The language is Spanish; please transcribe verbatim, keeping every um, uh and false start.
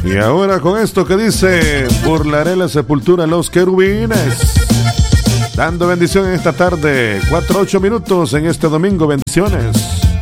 Y ahora con esto que dice: burlaré la sepultura a los querubines. Dando bendición en esta tarde, cuatro ocho minutos en este domingo, bendiciones.